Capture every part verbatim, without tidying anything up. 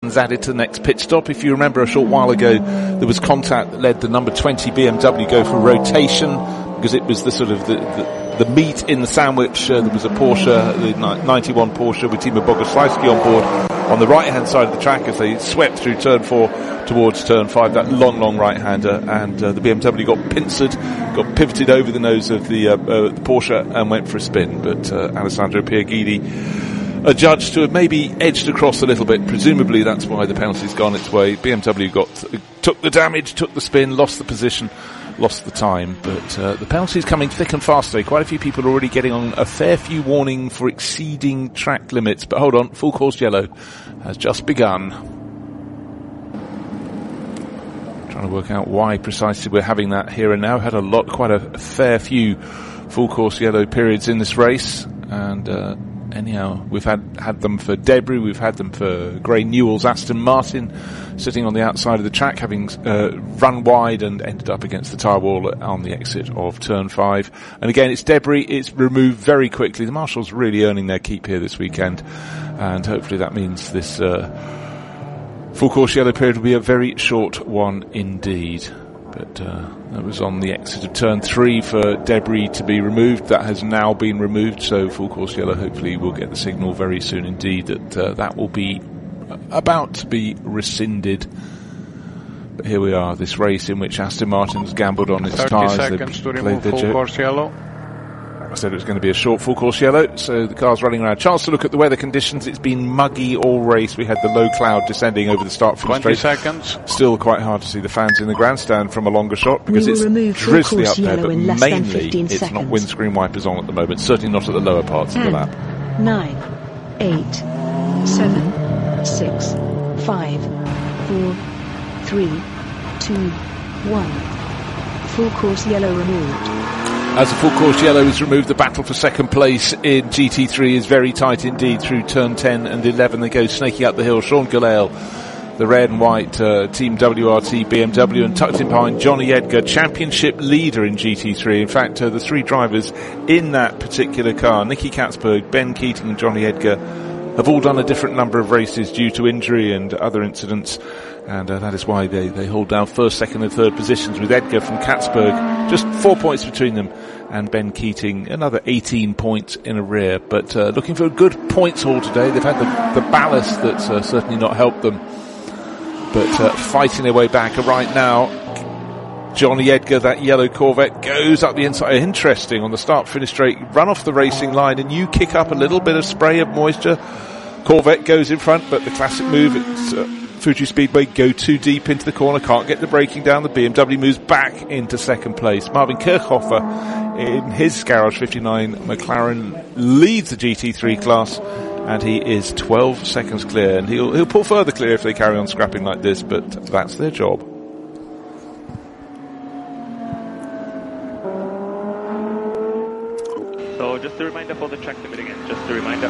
seconds added to the next pit stop. If you remember, a short while ago, there was contact that led the number twenty B M W go for rotation, because it was the sort of the, the, the meat in the sandwich. Uh, there was a Porsche, the ninety-one Porsche with Timo Boguslavski on board on the right-hand side of the track as they swept through turn four towards turn five, that long, long right-hander, and uh, the B M W got pincered, got pivoted over the nose of the, uh, uh, the Porsche and went for a spin. But uh, Alessandro Pierguidi, adjudged to have maybe edged across a little bit. Presumably that's why the penalty's gone its way. B M W got took the damage, took the spin, lost the position, lost the time. But uh, the penalty's coming thick and fast today. Quite a few people are already getting on a fair few warning for exceeding track limits. But hold on, full course yellow has just begun. Trying to work out why precisely we're having that here and now. Had a lot, quite a fair few full course yellow periods in this race, and uh, anyhow, we've had had them for Debris, we've had them for Gray Newell's Aston Martin, sitting on the outside of the track, having uh, run wide and ended up against the tyre wall on the exit of turn five. And again, it's Debris, it's removed very quickly. The marshals really earning their keep here this weekend, and hopefully that means this uh, full course yellow period will be a very short one indeed. But uh, that was on the exit of turn three for Debris to be removed. That has now been removed, so full course yellow, hopefully we'll get the signal very soon indeed that uh, that will be about to be rescinded. But here we are, this race in which Aston Martin's gambled on its tyres. thirty seconds to remove full course yellow. I said it was going to be a short full course yellow, so the car's running around. Chance to look at the weather conditions. It's been muggy all race. We had the low cloud descending over the start from twenty straight. seconds. Still quite hard to see the fans in the grandstand from a longer shot because it's drizzly up there, but mainly it's seconds. Not windscreen wipers on at the moment. Certainly not at the lower parts Ten, of the lap. Nine, eight, seven, six, five, four, three, two, one. Full course yellow removed. As the full course yellow is removed, the battle for second place in G T three is very tight indeed through turn ten and eleven. They go snaking up the hill. Sean Gallale, the red and white uh, Team W R T B M W, and tucked in behind Johnny Edgar, championship leader in G T three. In fact, uh, the three drivers in that particular car, Nicky Katzberg, Ben Keating and Johnny Edgar, have all done a different number of races due to injury and other incidents. And uh, that is why they, they hold down first, second and third positions, with Edgar from Katzberg just four points between them, and Ben Keating another eighteen points in a rear. But uh, looking for a good points haul today. They've had the, the ballast that's uh, certainly not helped them, but uh, fighting their way back. Right now, Johnny Edgar, that yellow Corvette, goes up the inside. Interesting, on the start-finish straight, run off the racing line, and you kick up a little bit of spray of moisture. Corvette goes in front, but the classic move, it's uh, Fuji Speedway, go too deep into the corner, can't get the braking down. The B M W moves back into second place. Marvin Kirchhofer in his Garage fifty-nine McLaren leads the G T three class, and he is twelve seconds clear, and he'll, he'll pull further clear if they carry on scrapping like this, but that's their job. So just a reminder for the track limit again, just a reminder.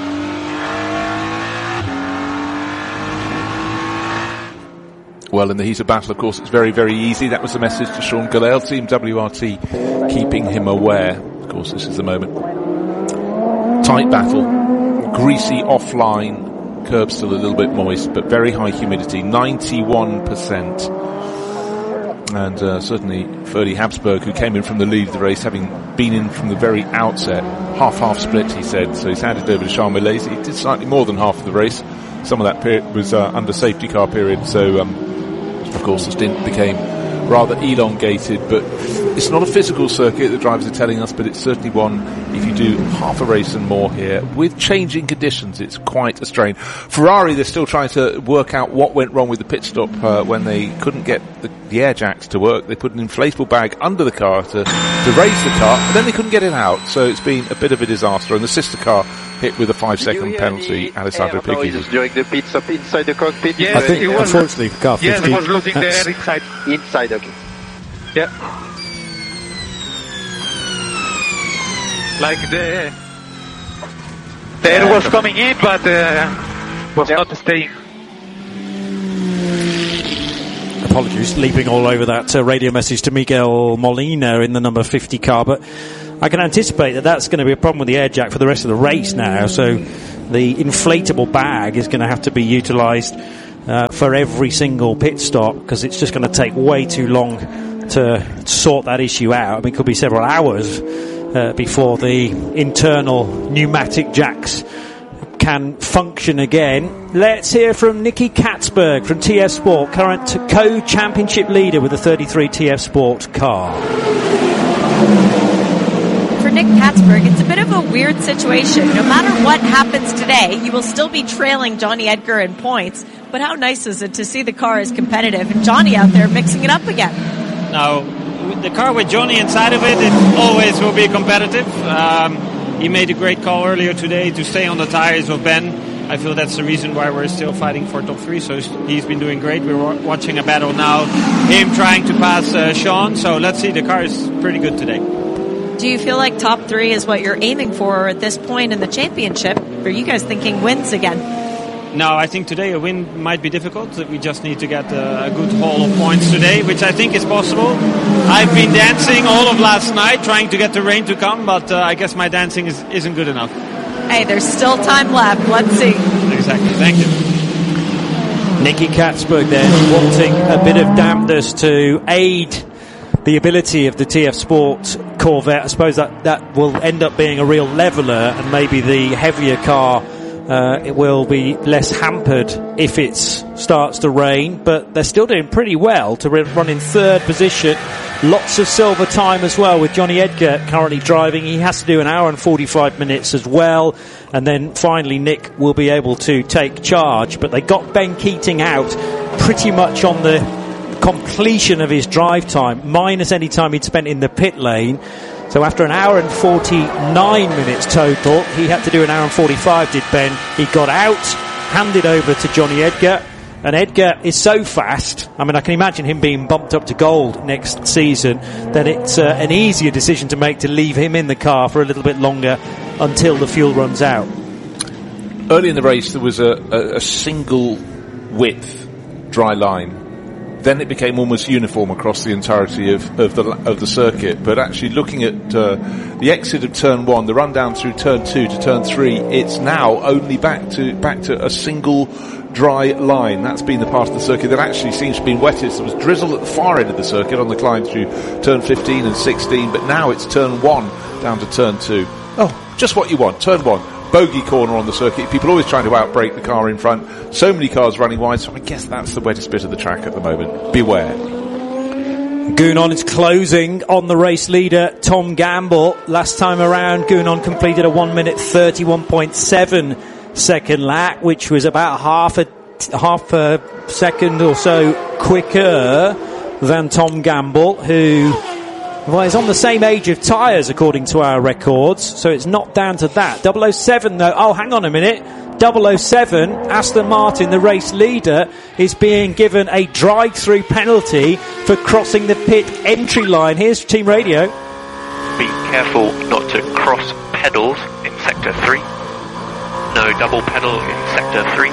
Well, in the heat of battle, of course, it's very, very easy. That was the message to Sean Gallale, Team W R T, keeping him aware. Of course, this is the moment. Tight battle, greasy offline, curb still a little bit moist, but very high humidity, ninety-one percent. And uh, certainly Ferdy Habsburg, who came in from the lead of the race, having been in from the very outset, half-half split, he said. So he's handed over to Charles Millet. He did slightly more than half of the race. Some of that period was uh, under safety car period, so um, of course the stint became rather elongated, but it's not a physical circuit, the drivers are telling us, but it's certainly one, if you do half a race and more here, with changing conditions, it's quite a strain. Ferrari, they're still trying to work out what went wrong with the pit stop uh, when they couldn't get the, the air jacks to work. They put an inflatable bag under the car to, to raise the car, but then they couldn't get it out, so it's been a bit of a disaster, and the sister car hit with a five second penalty, Alessandro Pierguidi. During the pit stop inside the cockpit. Yeah, I think, was, unfortunately, for car fifty. Yeah, it was losing the air inside. Inside, okay. Yeah. Like the, the air was coming in, but uh, was yeah. not staying. Apologies, leaping all over that uh, radio message to Miguel Molina in the number fifty car, but I can anticipate that that's going to be a problem with the air jack for the rest of the race now, so the inflatable bag is going to have to be utilised uh, for every single pit stop, because it's just going to take way too long to sort that issue out. I mean, it could be several hours uh, before the internal pneumatic jacks can function again. Let's hear from Nicky Katzberg from T F Sport, current co-championship leader with the thirty-three T F Sport car. For Nick Katzberg, it's a bit of a weird situation. No matter what happens today, you will still be trailing Johnny Edgar in points. But how nice is it to see the car as competitive and Johnny out there mixing it up again? Now, the car with Johnny inside of it, it always will be competitive. Um, he made a great call earlier today to stay on the tires of Ben. I feel that's the reason why we're still fighting for top three. So he's been doing great. We're watching a battle now, him trying to pass uh, Sean. So let's see, the car is pretty good today. Do you feel like top three is what you're aiming for at this point in the championship? Or are you guys thinking wins again? No, I think today a win might be difficult. We just need to get a, a good haul of points today, which I think is possible. I've been dancing all of last night trying to get the rain to come, but uh, I guess my dancing is, isn't good enough. Hey, there's still time left. Let's see. Exactly. Thank you. Nicky Katzberg then wanting a bit of dampness to aid the ability of the T F Sport Corvette. I suppose that, that will end up being a real leveller, and maybe the heavier car Uh, it will be less hampered if it starts to rain, but they're still doing pretty well to run in third position. Lots of silver time as well, with Johnny Edgar currently driving. He has to do an hour and forty-five minutes as well, and then finally Nick will be able to take charge. But they got Ben Keating out pretty much on the completion of his drive time, minus any time he'd spent in the pit lane. So after an hour and forty-nine minutes total, he had to do an hour and forty-five, did Ben. He got out, handed over to Johnny Edgar, and Edgar is so fast. I mean, I can imagine him being bumped up to gold next season, that it's uh, an easier decision to make to leave him in the car for a little bit longer until the fuel runs out. Early in the race, there was a, a, a single width dry line. Then it became almost uniform across the entirety of, of the of the circuit. But actually, looking at uh, the exit of turn one, the run down through turn two to turn three, it's now only back to back to a single dry line. That's been the part of the circuit that actually seems to be wettest. There was drizzle at the far end of the circuit on the climb through turn fifteen and sixteen, but now it's turn one down to turn two. Oh, just what you want. Turn one. Bogey corner on the circuit. People always trying to outbrake the car in front. So many cars running wide, so I guess that's the wettest bit of the track at the moment. Beware. Gounon is closing on the race leader, Tom Gamble. Last time around, Gounon completed a one minute thirty-one point seven second lap, which was about half a, half a second or so quicker than Tom Gamble, who... well, he's on the same age of tyres according to our records, so it's not down to that. double oh seven though, oh hang on a minute, double oh seven, Aston Martin, the race leader, is being given a drive-through penalty for crossing the pit entry line. Here's Team Radio. Be careful not to cross pedals in sector three. No double pedal in sector three.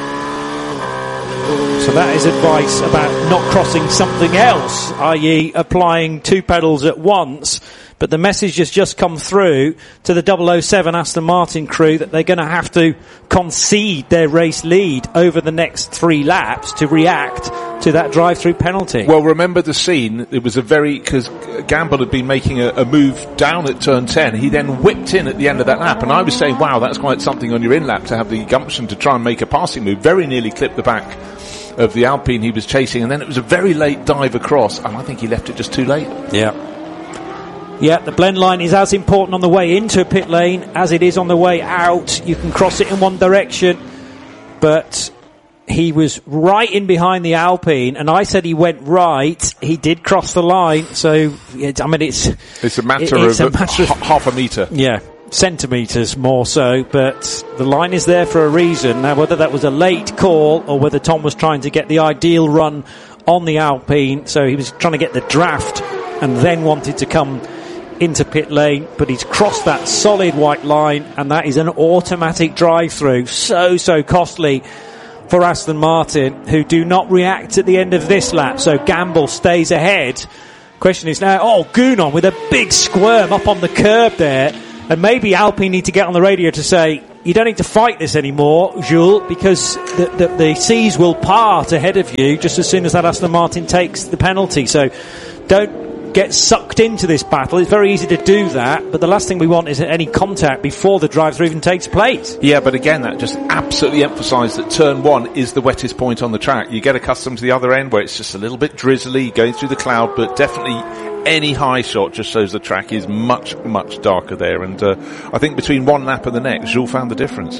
So that is advice about not crossing something else, that is applying two pedals at once. But the message has just come through to the double oh seven Aston Martin crew that they're going to have to concede their race lead over the next three laps to react to that drive-through penalty. Well, remember the scene. It was a very... because Gamble had been making a, a move down at turn ten. He then whipped in at the end of that lap. And I was saying, wow, that's quite something on your in-lap to have the gumption to try and make a passing move. Very nearly clipped the back of the Alpine he was chasing, and then it was a very late dive across, and I think he left it just too late. Yeah. Yeah, the blend line is as important on the way into a pit lane as it is on the way out. You can cross it in one direction, but he was right in behind the Alpine, and I said he went right. He did cross the line, so it, I mean it's it's a matter it, it's of a matter h- of half a metre. Yeah. Centimetres more so, but the line is there for a reason. Now, whether that was a late call or whether Tom was trying to get the ideal run on the Alpine, so he was trying to get the draft and then wanted to come into pit lane, but he's crossed that solid white line, and that is an automatic drive-through. So, so costly for Aston Martin, who do not react at the end of this lap, so Gamble stays ahead. Question is now, oh, Gounon with a big squirm up on the curb there. And maybe Alpine need to get on the radio to say, you don't need to fight this anymore, Jules, because the, the, the seas will part ahead of you just as soon as that Aston Martin takes the penalty. So don't get sucked into this battle. It's very easy to do that, but the last thing we want is any contact before the drive-through even takes place. Yeah, but again, that just absolutely emphasised that turn one is the wettest point on the track. You get accustomed to the other end where it's just a little bit drizzly, going through the cloud, but definitely any high shot just shows the track is much, much darker there. And uh, I think between one lap and the next, Jules found the difference.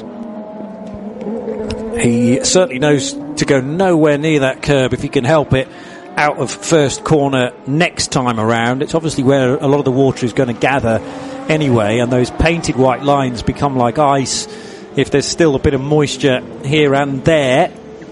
He certainly knows to go nowhere near that curb if he can help it out of first corner next time around. It's obviously where a lot of the water is going to gather anyway, and those painted white lines become like ice if there's still a bit of moisture here and there.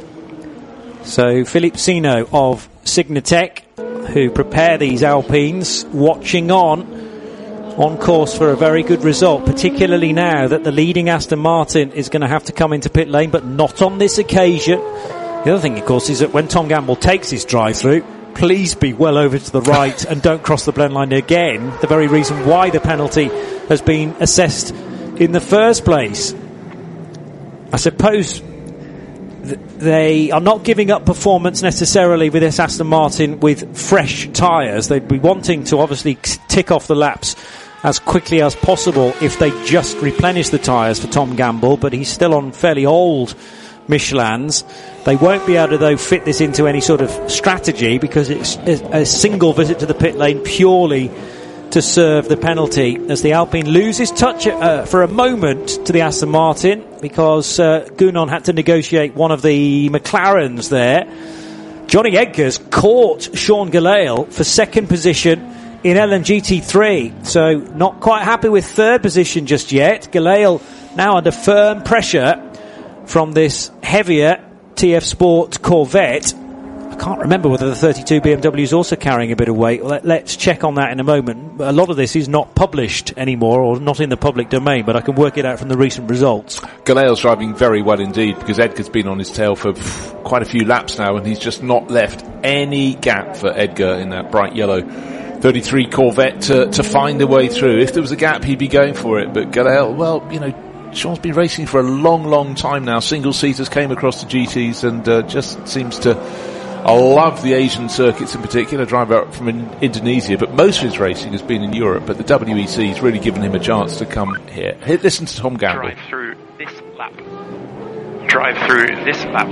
So Philippe Sino of Signatech, who prepare these Alpines, watching on, on course for a very good result, particularly now that the leading Aston Martin is going to have to come into pit lane, but not on this occasion. The other thing, of course, is that when Tom Gamble takes his drive-through, please be well over to the right and don't cross the blend line again, the very reason why the penalty has been assessed in the first place. I suppose they are not giving up performance necessarily with this Aston Martin with fresh tyres. They'd be wanting to obviously tick off the laps as quickly as possible if they just replenish the tyres for Tom Gamble, but he's still on fairly old Michelins. They won't be able to, though, fit this into any sort of strategy because it's a single visit to the pit lane purely to serve the penalty, as the Alpine loses touch uh, for a moment to the Aston Martin because uh, Gounon had to negotiate one of the McLarens there. Johnny Edgar's caught Sean Gelael for second position in L M G T three, so not quite happy with third position just yet. Gelael now under firm pressure from this heavier T F Sport Corvette. I can't remember whether the thirty-two B M W is also carrying a bit of weight. Let, let's check on that in a moment. A lot of this is not published anymore or not in the public domain, but I can work it out from the recent results. Galael's driving very well indeed because Edgar's been on his tail for pff, quite a few laps now, and he's just not left any gap for Edgar in that bright yellow thirty-three Corvette to, to find a way through. If there was a gap, he'd be going for it, but Gelael, well, you know, Sean's been racing for a long, long time now. Single-seaters came across the G Ts and uh, just seems to... I love the Asian circuits in particular, driver up from in Indonesia, but most of his racing has been in Europe, but the W E C has really given him a chance to come here. Here, listen to Tom Gamble. Drive through this lap. Drive through this lap.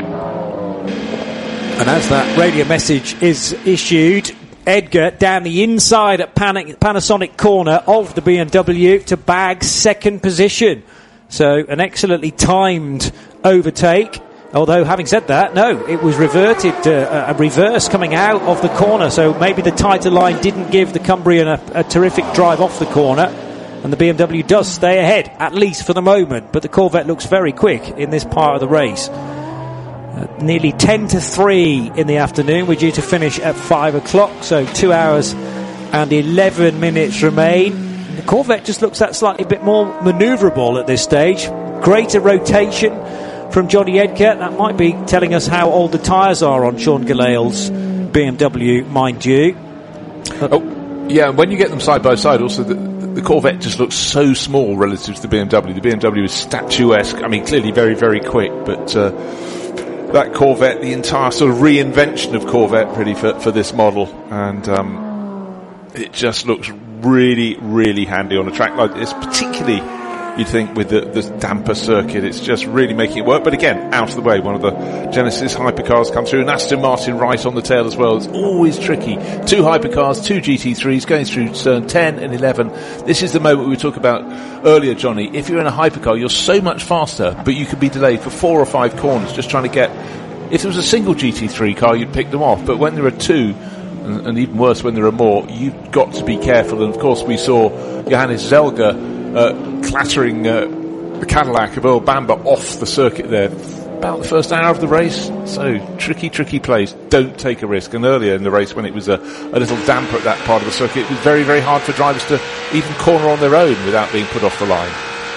And as that radio message is issued, Edgar down the inside at Panasonic corner of the B M W to bag second position. So an excellently timed overtake. Although, having said that, no, it was reverted, uh, a reverse coming out of the corner, so maybe the tighter line didn't give the Cumbrian a, a terrific drive off the corner, and the B M W does stay ahead, at least for the moment, but the Corvette looks very quick in this part of the race. Uh, nearly ten to three in the afternoon, we're due to finish at five o'clock, so two hours and eleven minutes remain. The Corvette just looks that slightly bit more manoeuvrable at this stage. Greater rotation from Johnny Edgar. That might be telling us how old the tyres are on Sean Gelael's B M W, mind you. But oh, yeah, when you get them side by side, also the, the Corvette just looks so small relative to the B M W. The B M W is statuesque. I mean, clearly very, very quick, but uh, that Corvette, the entire sort of reinvention of Corvette, really, for, for this model, and um, it just looks really, really handy on a track like this, particularly, you'd think, with the, the damper circuit. It's just really making it work. But again, out of the way, one of the Genesis hypercars come through, and Aston Martin right on the tail as well. It's always tricky. Two hypercars, two G T threes going through turn ten and eleven. This is the moment we talked about earlier, Johnny. If you're in a hypercar, you're so much faster, but you could be delayed for four or five corners just trying to get... If there was a single G T three car, you'd pick them off. But when there are two, and, and even worse when there are more, you've got to be careful. And of course, we saw Johannes Zelger Uh, clattering uh, the Cadillac of Earl Bamber off the circuit there about the first hour of the race. So tricky, tricky place. Don't take a risk. And earlier in the race, when it was a, a little damper at that part of the circuit, it was very, very hard for drivers to even corner on their own without being put off the line.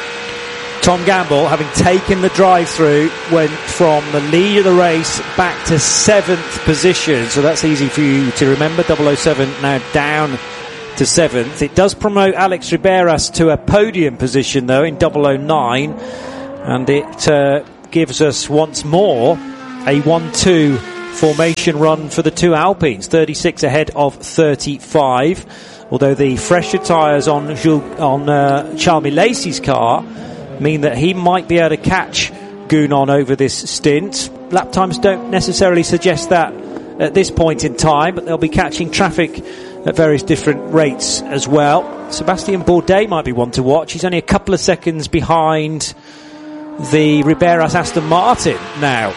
Tom Gamble, having taken the drive-through, went from the lead of the race back to seventh position. So that's easy for you to remember. double oh seven now down to seventh. It does promote Alex Riberas to a podium position, though, in double oh nine. And it uh, gives us once more a one two formation run for the two Alpines, thirty-six ahead of thirty-five. Although the fresher tyres on Jules, on uh, Charles Milesi's car mean that he might be able to catch Gounon over this stint. Lap times don't necessarily suggest that at this point in time, but they'll be catching traffic at various different rates as well. Sebastian Bourdais might be one to watch. He's only a couple of seconds behind the Riberas Aston Martin now.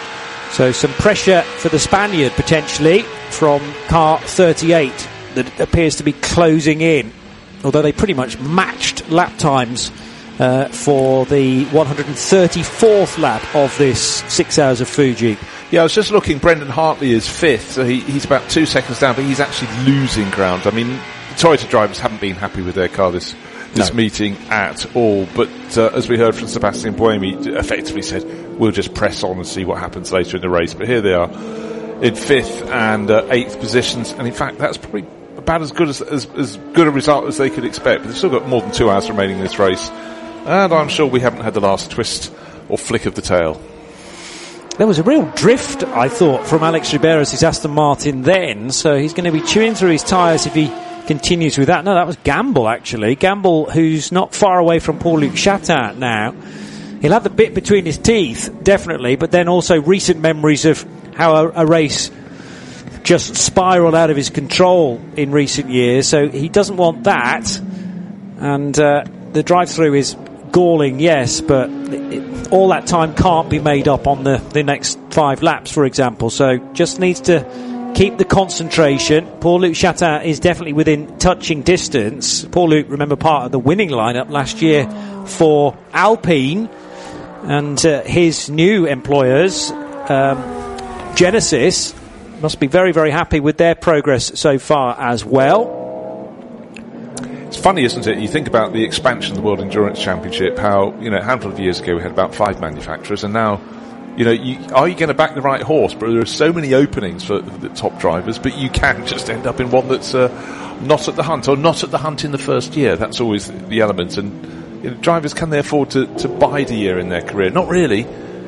So some pressure for the Spaniard potentially from car thirty-eight that appears to be closing in, although they pretty much matched lap times uh, for the one hundred thirty-fourth lap of this six hours of Fuji. Yeah, I was just looking. Brendan Hartley is fifth, so he, he's about two seconds down, but he's actually losing ground. I mean, the Toyota drivers haven't been happy with their car this this no. meeting at all. But uh, as we heard from Sebastian Buemi, effectively said, we'll just press on and see what happens later in the race. But here they are in fifth and uh, eighth positions, and in fact, that's probably about as good as, as as good a result as they could expect. But they've still got more than two hours remaining in this race, and I'm sure we haven't had the last twist or flick of the tail. There was a real drift, I thought, from Alex Riberas' Aston Martin then, so he's going to be chewing through his tyres if he continues with that. No, that was Gamble, actually. Gamble, who's not far away from Paul-Luc Chatin now. He'll have the bit between his teeth, definitely, but then also recent memories of how a, a race just spiraled out of his control in recent years, so he doesn't want that. And uh, the drive-through is galling, yes, but it, all that time can't be made up on the, the next five laps, for example, so just needs to keep the concentration. Paul-Luc Chatin is definitely within touching distance. Paul-Luc, remember, part of the winning lineup last year for Alpine, and uh, his new employers, um, Genesis, must be very, very happy with their progress so far as well. It's funny, isn't it? You think about the expansion of the World Endurance Championship, how, you know, a handful of years ago we had about five manufacturers, and now, you know, you, are you going to back the right horse? But there are so many openings for the top drivers, but you can just end up in one that's uh, not at the hunt, or not at the hunt in the first year. That's always the element. And you know, drivers, can they afford to, to bide a year in their career? Not really.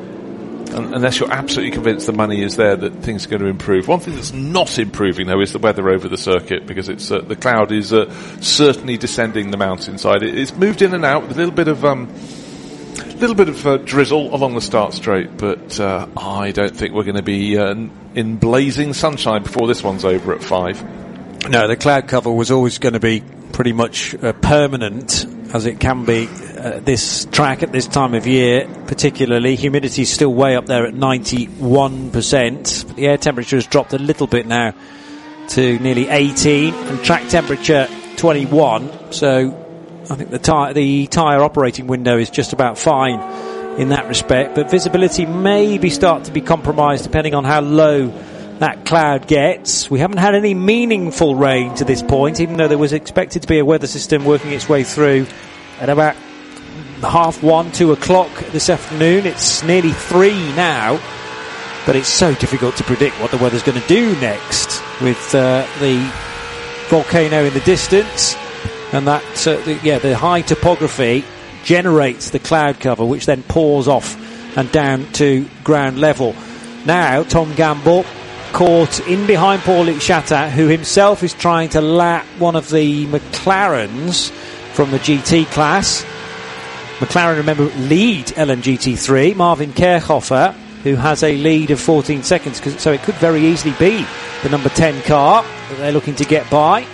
Unless you're absolutely convinced the money is there that things are going to improve. One thing that's not improving, though, is the weather over the circuit, because it's uh, the cloud is uh, certainly descending the mountainside. It, it's moved in and out with a little bit of um, little bit of uh, drizzle along the start straight, but uh, I don't think we're going to be uh, in blazing sunshine before this one's over at five. No, the cloud cover was always going to be pretty much uh, permanent, as it can be uh, this track at this time of year, particularly. Humidity is still way up there at ninety-one percent. The air temperature has dropped a little bit now to nearly eighteen, and track temperature twenty-one. So I think the tyre the tyre operating window is just about fine in that respect. But visibility maybe start to be compromised depending on how low that cloud gets. We haven't had any meaningful rain to this point, even though there was expected to be a weather system working its way through at about half one, two o'clock this afternoon. It's nearly three now, but it's so difficult to predict what the weather's going to do next with uh, the volcano in the distance, and that uh, the, yeah the high topography generates the cloud cover, which then pours off and down to ground level. Now Tom Gamble caught in behind Paul-Luc Chatin, who himself is trying to lap one of the McLarens from the G T class. McLaren, remember, lead L M G T three. Marvin Kerchhofer, who has a lead of fourteen seconds, so it could very easily be the number ten car that they're looking to get by.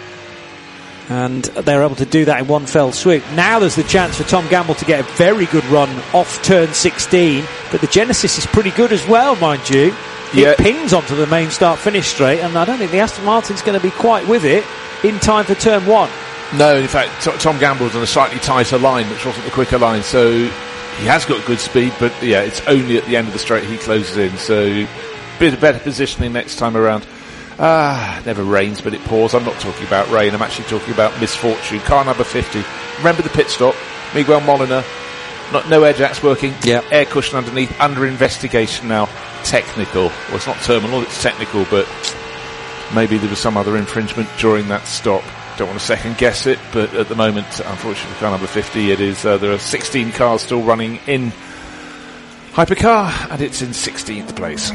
And they're able to do that in one fell swoop. Now there's the chance for Tom Gamble to get a very good run off turn sixteen, but the Genesis is pretty good as well, mind you. Yeah. It pings onto the main start-finish straight, and I don't think the Aston Martin's going to be quite with it in time for turn one. No, in fact, T- Tom Gamble's on a slightly tighter line, which wasn't the quicker line, so he has got good speed, but yeah, it's only at the end of the straight he closes in, so bit of better positioning next time around. Ah, never rains, but it pours. I'm not talking about rain, I'm actually talking about misfortune. Car number fifty. Remember the pit stop? Miguel Molina. Not, no air jacks working. Yeah. Air cushion underneath. Under investigation now. Technical. Well, it's not terminal, it's technical, but maybe there was some other infringement during that stop. Don't want to second guess it, but at the moment, unfortunately, car number fifty, it is, uh, there are sixteen cars still running in hypercar, and it's in sixteenth place.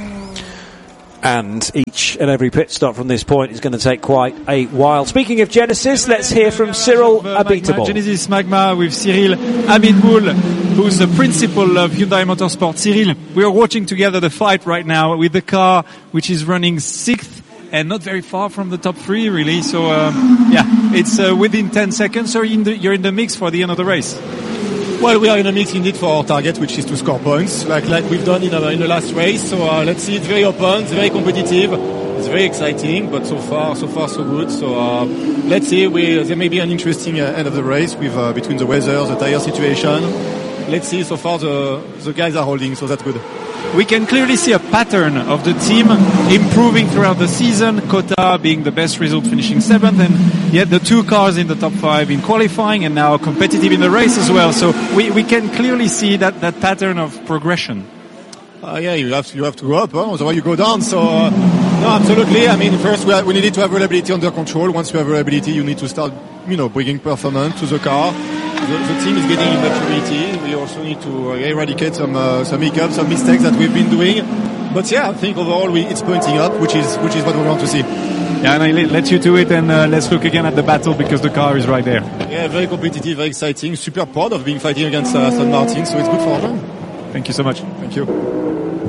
And each and every pit stop from this point is going to take quite a while. Speaking of Genesis, let's hear from Cyril Abiteboul. Genesis Magma with Cyril Abiteboul, who's the principal of Hyundai Motorsport. Cyril, we are watching together the fight right now with the car which is running sixth and not very far from the top three, really. So, um, yeah, it's uh, within ten seconds. So you're in, the, you're in the mix for the end of the race. Well, we are in a mix indeed for our target, which is to score points, like like we've done in, our, in the last race. So uh, let's see, it's very open, it's very competitive, it's very exciting, but so far, so far, so good. So uh, let's see, we, there may be an interesting uh, end of the race with uh, between the weather, the tire situation. Let's see, so far the the guys are holding, so that's good. We can clearly see a pattern of the team improving throughout the season. Kota being the best result, finishing seventh, and yet the two cars in the top five in qualifying and now competitive in the race as well. So we, we can clearly see that, that pattern of progression. Uh, yeah, you have to, you have to go up, huh? Otherwise you go down. So uh, no, absolutely. I mean, first we, have, we needed to have reliability under control. Once you have reliability, you need to start, you know, bringing performance to the car. The, the team is getting in maturity. We also need to uh, eradicate some uh, some hiccups, some mistakes that we've been doing. But yeah, I think overall we, it's pointing up, which is which is what we want to see. Yeah, and I let you do it, and uh, let's look again at the battle because the car is right there. Yeah, very competitive, very exciting. Super proud of being fighting against uh, Aston Martin, so it's good for them. Thank you so much. Thank you.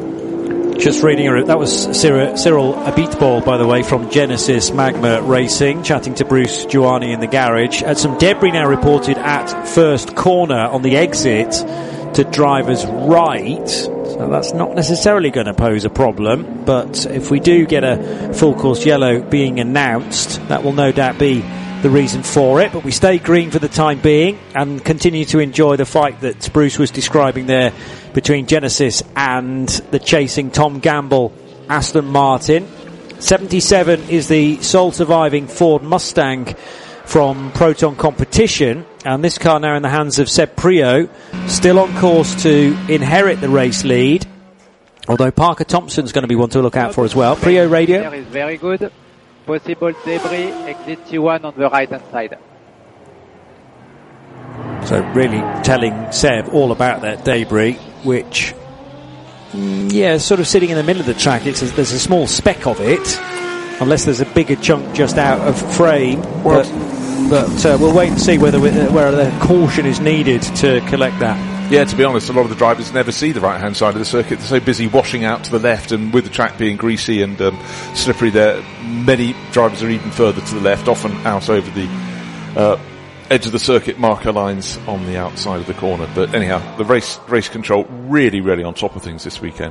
Just reading a, that was Cyril, Cyril Abiteboul, by the way, from Genesis Magma Racing, chatting to Bruce Giuani in the garage. Uh, some debris now reported at first corner on the exit to driver's right. So that's not necessarily going to pose a problem. But if we do get a full course yellow being announced, that will no doubt be the reason for it. But we stay green for the time being and continue to enjoy the fight that Bruce was describing there between Genesis and the chasing Tom Gamble Aston Martin. seventy-seven is the sole surviving Ford Mustang from Proton Competition, and this car now in the hands of Seb Priaulx, still on course to inherit the race lead, although Parker Thompson's going to be one to look out for as well. Priaulx radio. There is very good. Possible debris, exit T one on the right hand side. So really telling Seb all about that debris, which, mm, yeah, sort of sitting in the middle of the track. It's a, there's a small speck of it, unless there's a bigger chunk just out of frame. Well, but but uh, we'll wait and see whether we, uh, where the caution is needed to collect that. Yeah, to be honest, a lot of the drivers never see the right-hand side of the circuit. They're so busy washing out to the left, and with the track being greasy and um, slippery there, many drivers are even further to the left, often out over the uh, edge of the circuit marker lines on the outside of the corner. But anyhow, the race race control really, really on top of things this weekend.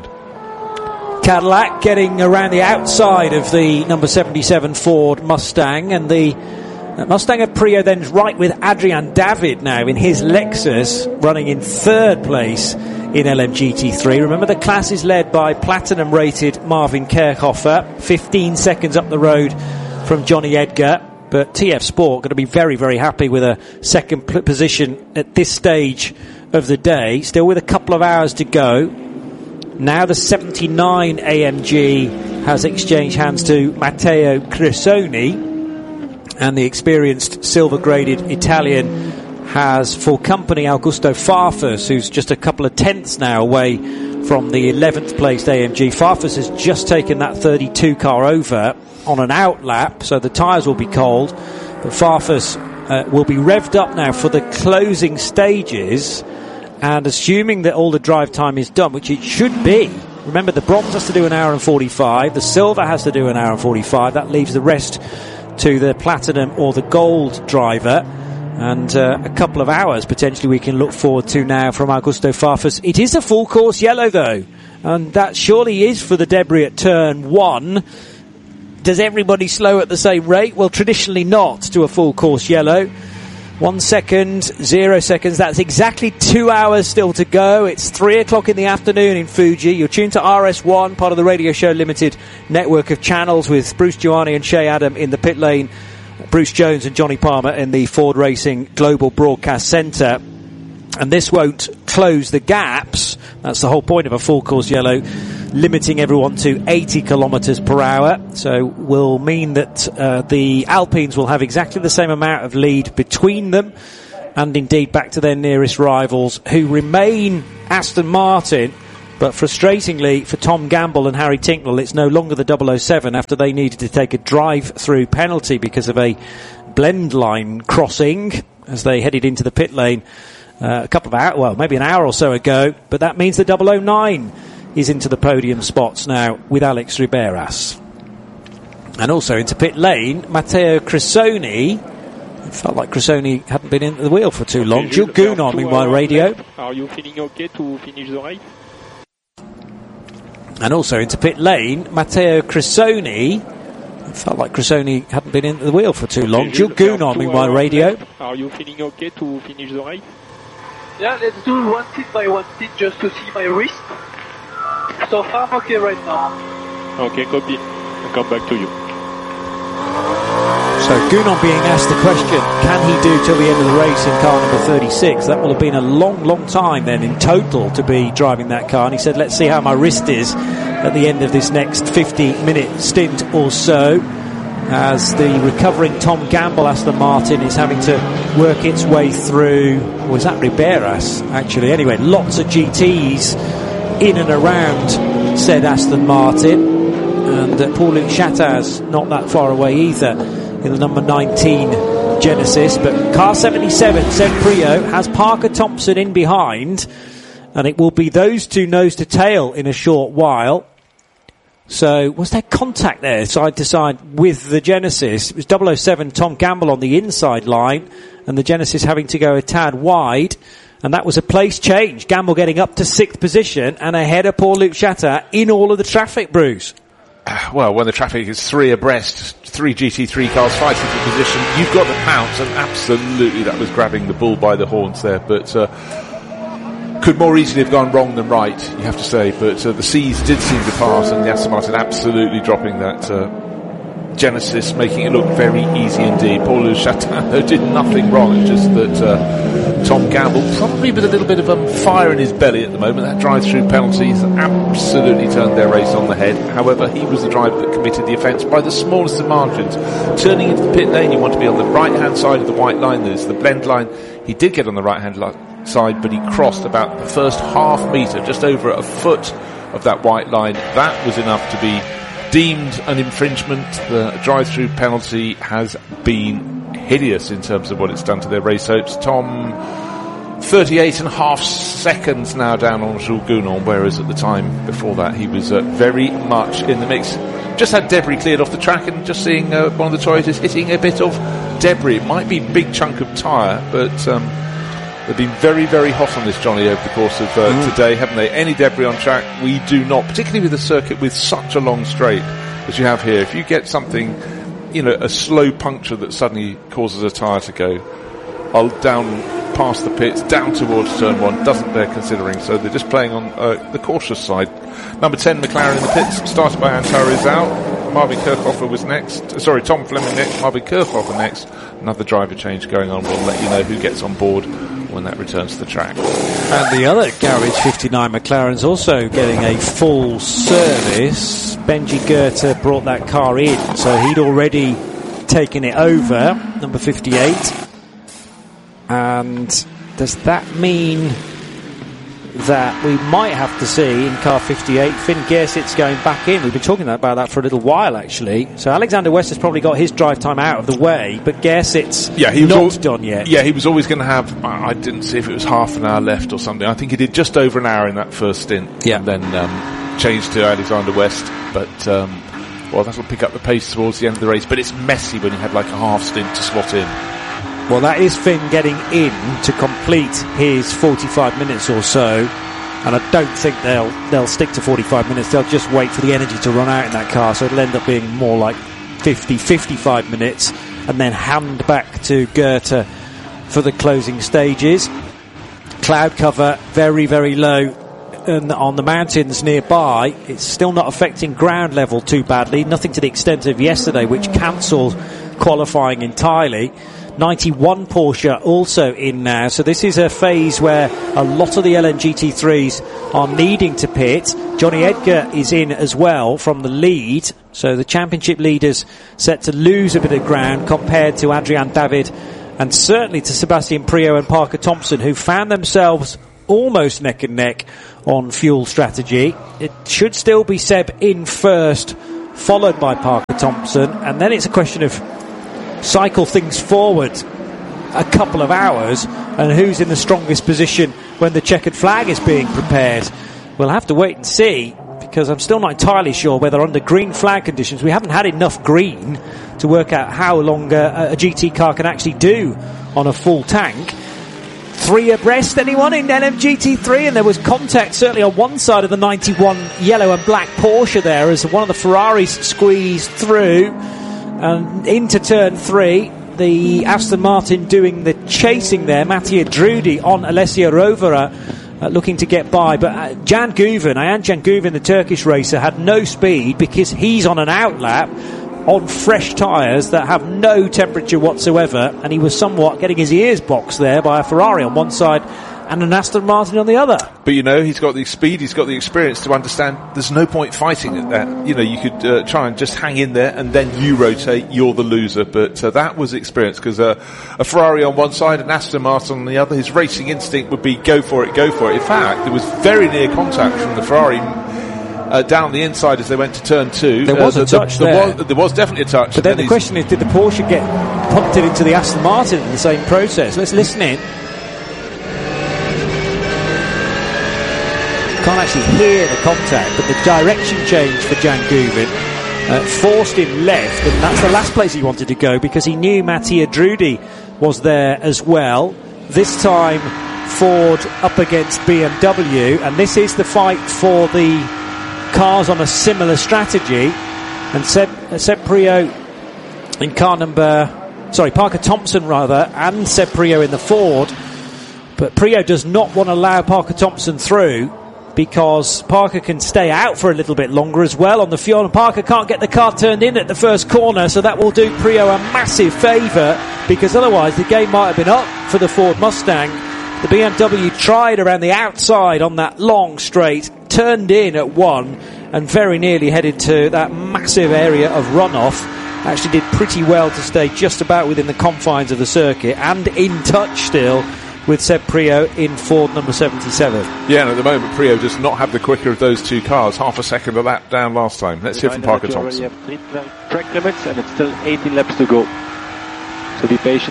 Cadillac getting around the outside of the number seventy-seven Ford Mustang, and the uh, Mustang of Priaulx then right with Adrian David now in his Lexus, running in third place in L M G T three. Remember, the class is led by platinum rated Marvin Kerchhofer, fifteen seconds up the road from Johnny Edgar. But T F Sport going to be very, very happy with a second p- position at this stage of the day. Still with a couple of hours to go. Now the seventy-nine A M G has exchanged hands to Matteo Cresoni, and the experienced silver-graded Italian has for company Augusto Farfus, who's just a couple of tenths now away from the eleventh placed A M G. Farfus has just taken that thirty-two car over on an out lap, so the tyres will be cold, but Farfus uh, will be revved up now for the closing stages, and assuming that all the drive time is done, which it should be. Remember, the bronze has to do an hour and forty-five, the silver has to do an hour and forty-five, that leaves the rest to the platinum or the gold driver, and uh, a couple of hours potentially we can look forward to now from Augusto Farfus. It is a full course yellow though, and that surely is for the debris at turn one. Does everybody slow at the same rate? Well, traditionally not to a full course yellow. One second, zero seconds. That's exactly two hours still to go. It's three o'clock in the afternoon in Fuji. You're tuned to R S one, part of the Radio Show Limited network of channels, with Bruce Giuani and Shea Adam in the pit lane, Bruce Jones and Johnny Palmer in the Ford Racing Global Broadcast Centre. And this won't close the gaps. That's the whole point of a full course yellow, limiting everyone to eighty kilometres per hour. So will mean that uh, the Alpines will have exactly the same amount of lead between them, and indeed back to their nearest rivals, who remain Aston Martin, But frustratingly for Tom Gamble and Harry Tincknell, it's no longer the double oh seven after they needed to take a drive-through penalty because of a blend line crossing as they headed into the pit lane uh, a couple of hours, well, maybe an hour or so ago. But that means the double oh nine is into the podium spots now with Alex Riberas. And also into pit lane, Matteo Cressoni. It felt like Cressoni hadn't been in the wheel for too long. Jules Gounon in my radio. Are you feeling okay to finish the race? And also into pit lane, Matteo Cressoni. It felt like Cressoni hadn't been in the wheel for too long. Jules Gounon in my radio. Are you feeling okay to finish the race? Yeah, let's do one seat by one seat just to see my wrist. So far, I'm okay right now. Okay, copy. I'll come back to you. So Gounon being asked the question, can he do till the end of the race in car number thirty-six? That will have been a long, long time then in total to be driving that car. And he said, let's see how my wrist is at the end of this next fifty minute stint or so, as the recovering Tom Gamble Aston Martin is having to work its way through. Was that Riberas, actually? Anyway, lots of G Ts in and around said Aston Martin. And uh, Paul-Luc Chattaz not that far away either in the number nineteen Genesis. But car seventy-seven, Sen Prio, has Parker Thompson in behind, and it will be those two nose to tail in a short while. So was there contact there side to side with the Genesis? It was double oh seven Tom Gamble on the inside line and the Genesis having to go a tad wide, and that was a place change. Gamble getting up to sixth position and ahead of Paul-Luc Chattaz in all of the traffic, Bruce. Well, when the traffic is three abreast, three G T three cars fighting for position, you've got the pounce, and absolutely that was grabbing the bull by the horns there. But uh, could more easily have gone wrong than right, you have to say. But uh, the C's did seem to pass, and the Aston Martin absolutely dropping that uh, Genesis, making it look very easy indeed. Paul-Luc Chattaz did nothing wrong. It's just that uh, Tom Gamble, probably with a little bit of um, fire in his belly at the moment, that drive-through penalty has absolutely turned their race on the head. However, he was the driver that committed the offence by the smallest of margins. Turning into the pit lane, you want to be on the right-hand side of the white line. There's the blend line. He did get on the right-hand li- side, but he crossed about the first half metre, just over a foot of that white line. That was enough to be deemed an infringement. The drive-through penalty has been hideous in terms of what it's done to their race hopes. Tom, thirty-eight and a half seconds now down on Jules Gounon, whereas at the time before that he was uh, very much in the mix. Just had debris cleared off the track, and just seeing uh, one of the Toyotas hitting a bit of debris. It might be a big chunk of tyre, but um, they've been very, very hot on this, Johnny, over the course of uh, mm. today, haven't they? Any debris on track, we do not, particularly with a circuit with such a long straight as you have here. If you get something, you know, a slow puncture that suddenly causes a tyre to go, I'll down past the pits, down towards turn one, doesn't bear considering, so they're just playing on uh, the cautious side. Number ten, McLaren in the pits, started by Antara is out. Marvin Kirchhofer was next. Sorry, Tom Fleming next, Marvin Kirchhofer next. Another driver change going on. We'll let you know who gets on board when that returns to the track. And the other Garage fifty-nine McLaren's also getting a full service. Benji Goethe brought that car in, so he'd already taken it over, number fifty-eight. And does that mean that we might have to see in car fifty-eight Finn Gersit's going back in? We've been talking about that for a little while, actually. So Alexander West has probably got his drive time out of the way, but Gersit's yeah, he was not al- done yet. Yeah, he was always going to have, I didn't see if it was half an hour left or something. I think he did just over an hour in that first stint. Yeah. And then um, changed to Alexander West. But, um, well, that'll pick up the pace towards the end of the race. But it's messy when you have like a half stint to slot in. Well, that is Finn getting in to complete his forty-five minutes or so, and I don't think they'll they'll stick to forty-five minutes. They'll just wait for the energy to run out in that car, so it'll end up being more like fifty, fifty-five minutes, and then hand back to Goethe for the closing stages. Cloud cover very, very low and on the mountains nearby. It's still not affecting ground level too badly, nothing to the extent of yesterday, which cancelled qualifying entirely. ninety-one Porsche also in now, so this is a phase where a lot of the L N G T threes are needing to pit. Johnny Edgar is in as well from the lead, so the championship leaders set to lose a bit of ground compared to Adrian David and certainly to Sebastian Prio and Parker Thompson, who found themselves almost neck and neck on fuel strategy. It should still be Seb in first, followed by Parker Thompson, and then it's a question of cycle things forward a couple of hours and who's in the strongest position when the checkered flag is being prepared. We'll have to wait and see, because I'm still not entirely sure whether under green flag conditions, we haven't had enough green to work out how long a, a G T car can actually do on a full tank. Three abreast, anyone in L M G T three? And there was contact certainly on one side of the ninety-one yellow and black Porsche there as one of the Ferraris squeezed through and into turn three. The Aston Martin doing the chasing there, Mattia Drudi on Alessio Rovera, uh, looking to get by. But uh, Jan Guven, Ayhan Jan Guven, the Turkish racer, had no speed because he's on an outlap on fresh tyres that have no temperature whatsoever, and he was somewhat getting his ears boxed there by a Ferrari on one side and an Aston Martin on the other. But you know, he's got the speed, he's got the experience to understand there's no point fighting at that. You know, you could uh, try and just hang in there and then you rotate, you're the loser. But uh, that was experience, because uh, a Ferrari on one side and Aston Martin on the other, his racing instinct would be go for it, go for it. In fact, there was very near contact from the Ferrari Uh, down the inside as they went to turn two. There was uh, a the, touch the, there. There was, there was definitely a touch. But then the question is, did the Porsche get punted into the Aston Martin in the same process? Let's listen in. Can't actually hear the contact, but the direction change for Jan Guven uh, forced him left, and that's the last place he wanted to go, because he knew Mattia Drudi was there as well. This time Ford up against B M W, and this is the fight for the cars on a similar strategy. And Seb, uh, Seb Priaulx in car number, sorry, Parker Thompson rather, and Seb Priaulx in the Ford. But Priaulx does not want to allow Parker Thompson through, because Parker can stay out for a little bit longer as well on the fuel, and Parker can't get the car turned in at the first corner, so that will do Priaulx a massive favour, because otherwise the game might have been up for the Ford Mustang. The B M W tried around the outside on that long straight, turned in at one, and very nearly headed to that massive area of runoff. Actually did pretty well to stay just about within the confines of the circuit, and in touch still with Seb Priaulx in Ford number seventy-seven. Yeah, and at the moment Priaulx does not have the quicker of those two cars, half a second a lap down last time. Let's hear from Parker Thompson. You already have three track limits and it's still eighteen laps to go, so be patient.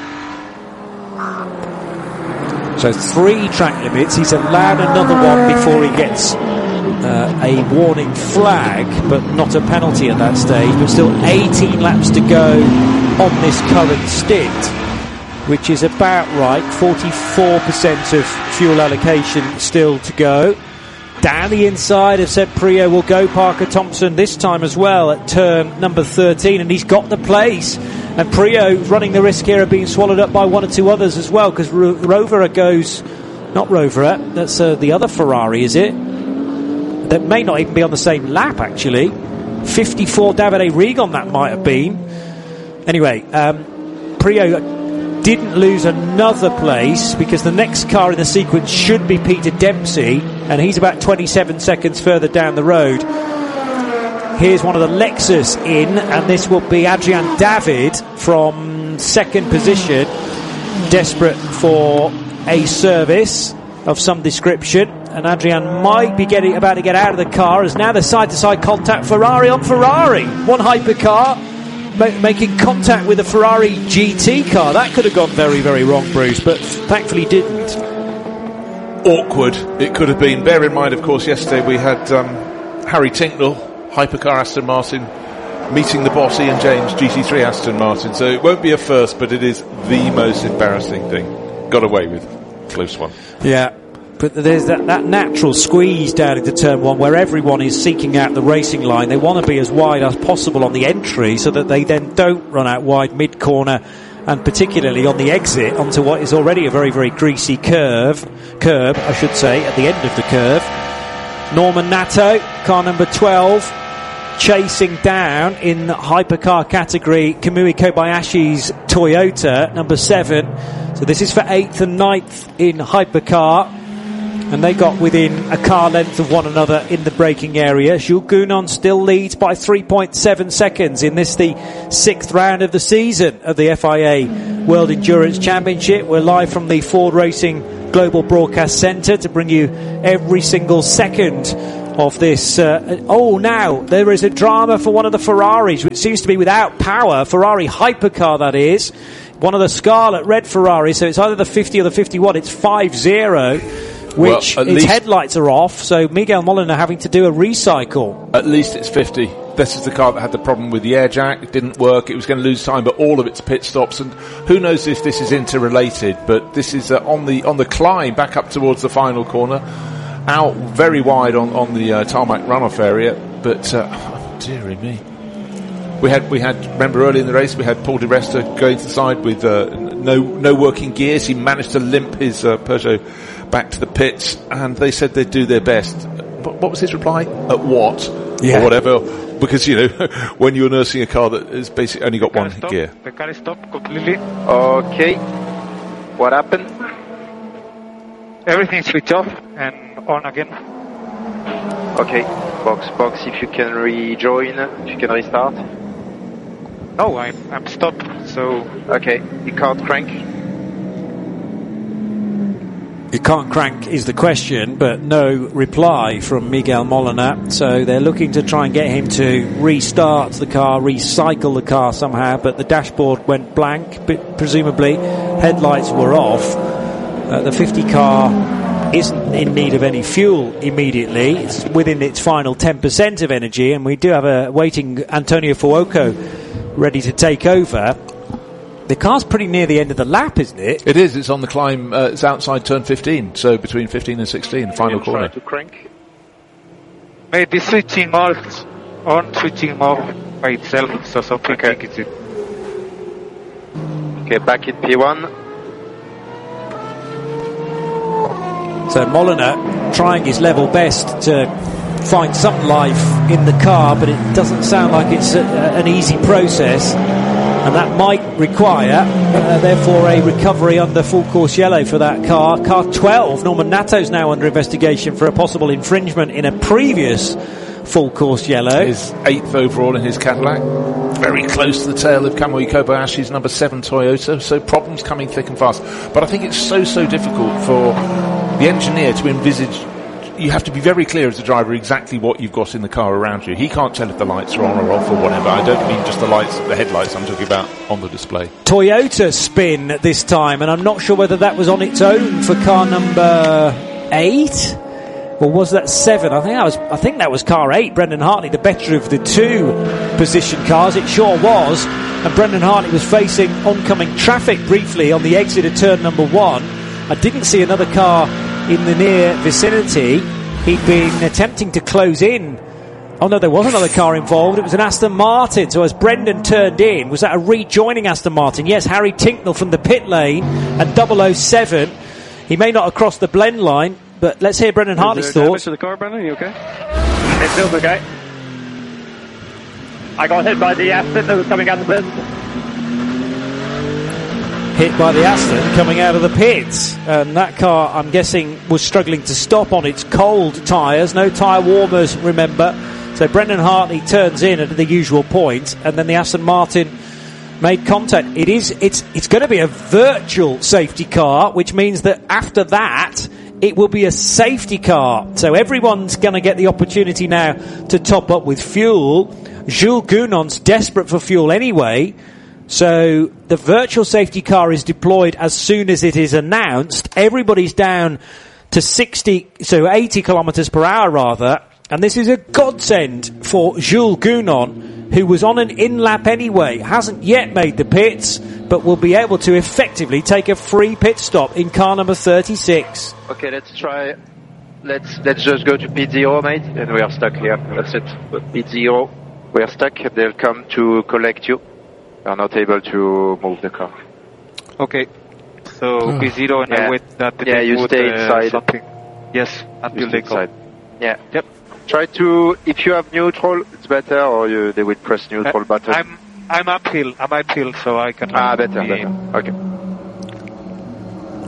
So three track limits. He's allowed another one before he gets uh, a warning flag, but not a penalty at that stage. But still eighteen laps to go on this current stint, which is about right. forty-four percent of fuel allocation still to go. Down the inside of Seb Priaulx will go Parker Thompson this time as well at turn number thirteen, and he's got the place. And Priaulx running the risk here of being swallowed up by one or two others as well, because Ro- Rovera goes, not Rovera, that's uh, the other Ferrari, is it? That may not even be on the same lap, actually. fifty-four Davide Rigon that might have been. Anyway, um, Priaulx didn't lose another place, because the next car in the sequence should be Peter Dempsey, and he's about twenty-seven seconds further down the road. Here's one of the Lexus in, and this will be Adrian David from second position, desperate for a service of some description. And Adrian might be getting about to get out of the car, as now the side-to-side contact, Ferrari on Ferrari. One hypercar ma- making contact with a Ferrari G T car. That could have gone very, very wrong, Bruce, but thankfully didn't. Awkward it could have been. Bear in mind, of course, yesterday we had um, Harry Tinknell, hypercar Aston Martin, meeting the boss Ian James, G T three Aston Martin. So it won't be a first, but it is the most embarrassing thing. Got away with. Close one. Yeah, but there's that, that natural squeeze down into turn one where everyone is seeking out the racing line. They want to be as wide as possible on the entry so that they then don't run out wide mid-corner, and particularly on the exit onto what is already a very, very greasy curve, curb, I should say, at the end of the curve. Norman Nato, car number twelve, chasing down in the hypercar category Kamui Kobayashi's Toyota, number seven. So this is for eighth and ninth in hypercar, and they got within a car length of one another in the braking area. Jules Gounon still leads by three point seven seconds in this, the sixth round of the season of the F I A World Endurance Championship. We're live from the Ford Racing Global Broadcast Centre to bring you every single second of this. Uh, oh, now there is a drama for one of the Ferraris, which seems to be without power. Ferrari hypercar, that is. One of the scarlet red Ferraris, so it's either the fifty or the fifty-one. It's five zero, which well, its headlights are off, so Miguel Molina having to do a recycle. At least it's fifty. This is the car that had the problem with the air jack. It didn't work. It was going to lose time, but all of its pit stops. And who knows if this is interrelated, but this is uh, on the on the climb back up towards the final corner. Out very wide on, on the uh, tarmac runoff area. But, uh, oh, dearie me. We had, we had, remember early in the race, we had Paul di Resta going to the side with uh, no no working gears. He managed to limp his uh, Peugeot back to the pits, and they said they'd do their best. What, what was his reply? At what? Yeah. Or whatever. Because, you know, when you're nursing a car that has basically only got one stop. gear. The car is stopped completely. Okay. What happened? Everything switched off and on again. Okay. Box, box, if you can rejoin, if you can restart. No, I'm, I'm stopped, so... Okay. You can't crank? You can't crank is the question, but no reply from Miguel Molina. So they're looking to try and get him to restart the car, recycle the car somehow, but the dashboard went blank, but presumably headlights were off. Uh, the fifty car isn't in need of any fuel immediately. It's within its final ten percent of energy, and we do have a waiting Antonio Fuoco ready to take over. The car's pretty near the end of the lap, isn't it? It is. It's on the climb. Uh, it's outside turn fifteen, so between fifteen and sixteen, the final corner. Try to crank. Maybe switching off, on, switching off by itself, so something okay. like it. Okay, back in P one. So Molina trying his level best to find some life in the car, but it doesn't sound like it's a, a, an easy process. And that might require, uh, therefore, a recovery under full course yellow for that car. Car twelve, Norman Natto's now under investigation for a possible infringement in a previous full course yellow. His eighth overall in his Cadillac. Very close to the tail of Kamui Kobayashi's number seven Toyota. So problems coming thick and fast. But I think it's so, so difficult for the engineer to envisage. You have to be very clear as a driver exactly what you've got in the car around you. He can't tell if the lights are on or off or whatever. I don't mean just the lights, the headlights I'm talking about on the display. Toyota spin this time, and I'm not sure whether that was on its own for car number eight, or was that seven? I think that was. I think that was car eight. Brendan Hartley, the better of the two position cars. It sure was. And Brendan Hartley was facing oncoming traffic briefly on the exit of turn number one. I didn't see another car in the near vicinity. He'd been attempting to close in. Oh no, there was another car involved. It was an Aston Martin. So as Brendan turned in, was that a rejoining Aston Martin? Yes, Harry Tinknell from the pit lane and double oh seven. He may not have crossed the blend line, but let's hear Brendan Hartley's Is there thoughts. damage to the car, Brendan? Are you okay? It feels okay. I got hit by the Aston that was coming out of the pit. Hit by the Aston coming out of the pits, and that car, I'm guessing, was struggling to stop on its cold tyres. No tyre warmers, remember. So Brendan Hartley turns in at the usual point, and then the Aston Martin made contact. It is, it's, it's going to be a virtual safety car, which means that after that, it will be a safety car. So everyone's going to get the opportunity now to top up with fuel. Jules Gounon's desperate for fuel anyway. So the virtual safety car is deployed as soon as it is announced. Everybody's down to sixty, so eighty kilometres per hour rather. And this is a godsend for Jules Gounon, who was on an in-lap anyway, hasn't yet made the pits, but will be able to effectively take a free pit stop in car number thirty-six. Okay, let's try. Let's let's just go to pit zero, mate, and we are stuck here. That's it. Pit zero, we are stuck. They'll come to collect you. We are not able to move the car. Okay. So P zero and yeah. I wait that Yeah, they you would, stay uh, inside. Something. Yes, until they come. Inside. Yeah. Yep. Try to, if you have neutral, it's better, or you, they will press neutral uh, button. I'm I'm uphill. I'm uphill, so I can. Ah, better, be, better.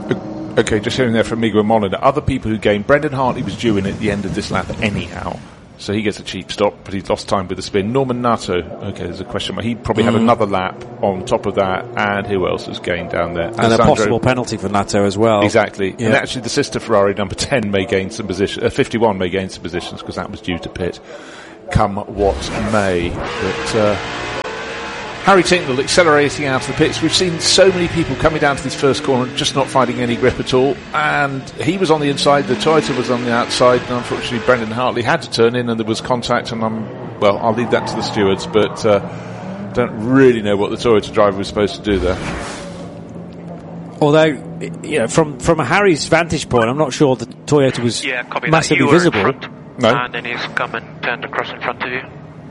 Okay. Okay, just hearing there from Miguel Molina. Other people who gained, Brendan Hartley was due in at the end of this lap anyhow. So he gets a cheap stop, but he's lost time with the spin. Norman Nato, okay, there's a question mark. He probably had Mm. another lap on top of that, and who else has gained down there? And Alessandro, a possible penalty for Nato as well. Exactly. Yeah. And actually the sister Ferrari, number ten, may gain some position, uh, fifty-one may gain some positions, because that was due to pit, come what may. But, uh, Harry Tincknell accelerating out of the pits. We've seen so many people coming down to this first corner just not finding any grip at all, and he was on the inside, the Toyota was on the outside, and unfortunately Brendan Hartley had to turn in and there was contact, and I'm, well, I'll leave that to the stewards, but uh, don't really know what the Toyota driver was supposed to do there. Although, you know, from, from Harry's vantage point, I'm not sure the Toyota was Yeah, copy that. massively You were in visible. front, No. and then he's come and turned across in front of you.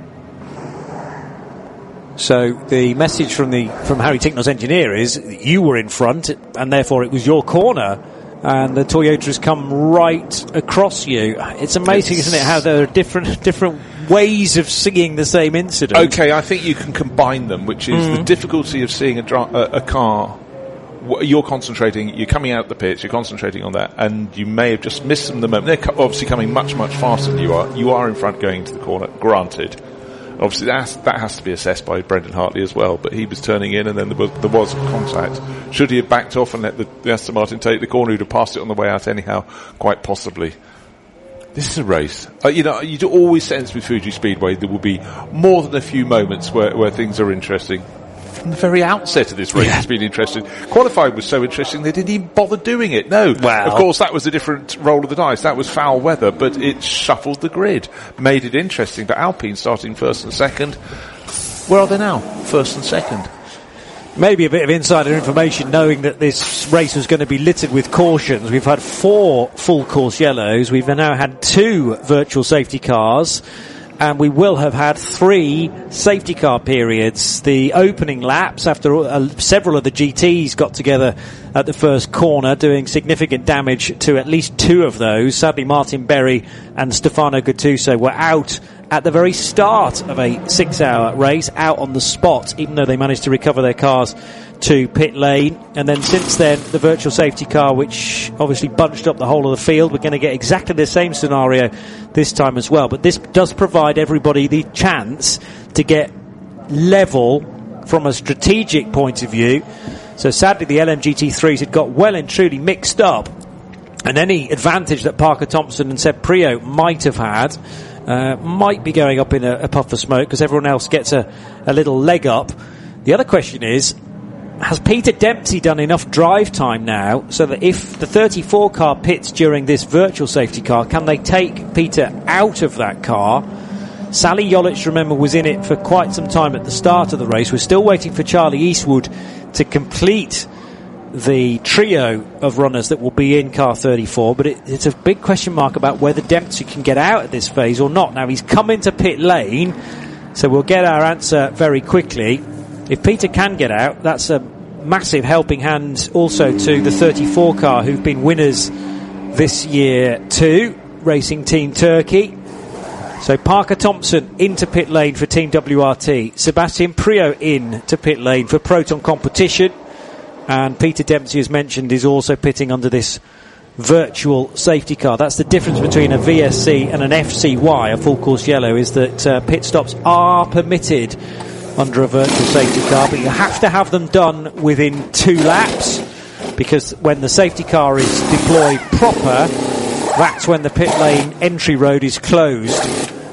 So the message from the from Harry Tincknell's engineer is you were in front, and therefore it was your corner, and the Toyota has come right across you. It's amazing, It's- isn't it, how there are different different ways of seeing the same incident. Okay, I think you can combine them, which is Mm. the difficulty of seeing a, dri- a, a car. w- You're concentrating, you're coming out the pits, you're concentrating on that, and you may have just missed them the moment. They're co- obviously coming much, much faster than you are. You are in front going to the corner, granted. Obviously, that has, that has to be assessed by Brendan Hartley as well, but he was turning in and then there was, there was contact. Should he have backed off and let the, the Aston Martin take the corner, he'd have passed it on the way out anyhow, quite possibly. This is a race. Uh, you know, you do always sense with Fuji Speedway there will be more than a few moments where, where things are interesting. From the very outset of this race, it's been interesting. Qualifying was so interesting they didn't even bother doing it. No, Wow. of course that was a different roll of the dice. That was foul weather, but it shuffled the grid, made it interesting. But Alpine starting first and second. Where are they now? First and second. Maybe a bit of insider information, knowing that this race was going to be littered with cautions. We've had four full course yellows. We've now had two virtual safety cars. And we will have had three safety car periods. The opening laps, after uh, several of the G Ts got together at the first corner, doing significant damage to at least two of those. Sadly, Martin Berry and Stefano Gattuso were out at the very start of a six-hour race, out on the spot, even though they managed to recover their cars to pit lane. And then since then, the virtual safety car, which obviously bunched up the whole of the field. We're going to get exactly the same scenario this time as well. But this does provide everybody the chance to get level from a strategic point of view. So sadly, the L M G T threes had got well and truly mixed up, and any advantage that Parker Thompson and Seb Priaulx might have had uh, might be going up in a, a puff of smoke, because everyone else gets a, a little leg up. The other question is, has Peter Dempsey done enough drive time now so that if the thirty-four car pits during this virtual safety car, can they take Peter out of that car? Sally Yollich, remember, was in it for quite some time at the start of the race. We're still waiting for Charlie Eastwood to complete the trio of runners that will be in car thirty-four, but it, it's a big question mark about whether Dempsey can get out at this phase or not. Now, he's come into pit lane, so we'll get our answer very quickly. If Peter can get out, that's a massive helping hand also to the thirty-four car, who've been winners this year too, Racing Team Turkey. So Parker Thompson into pit lane for Team W R T, Sebastian Priaulx in to pit lane for Proton Competition, and Peter Dempsey, as mentioned, is also pitting under this virtual safety car. That's the difference between a V S C and an F C Y, a full course yellow, is that uh, pit stops are permitted under a virtual safety car, but you have to have them done within two laps, because when the safety car is deployed proper, that's when the pit lane entry road is closed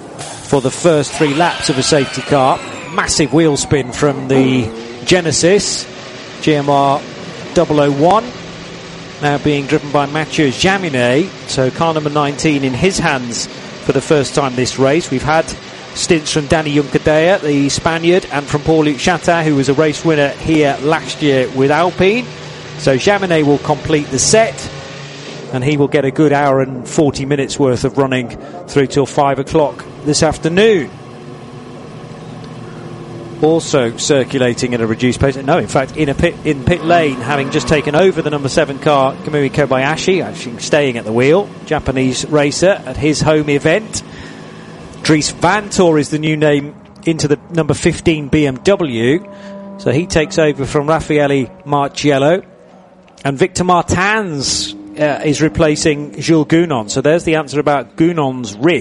for the first three laps of a safety car. Massive wheel spin from the Genesis G M R double oh one, now being driven by Mathieu Jaminet, so car number nineteen in his hands for the first time this race. We've had stints from Danny Juncadella, the Spaniard, and from Paul-Luc Chatin, who was a race winner here last year with Alpine. So Jaminet will complete the set, and he will get a good hour and forty minutes worth of running through till five o'clock this afternoon. Also circulating at a reduced pace, no, in fact, in a pit in pit lane, having just taken over the number seven car, Kamui Kobayashi, actually staying at the wheel, Japanese racer at his home event. Dries Vanthoor is the new name into the number fifteen B M W, so he takes over from Raffaele Marciello, and Victor Martins uh, is replacing Jules Gounon. So there's the answer about Gounon's wrist.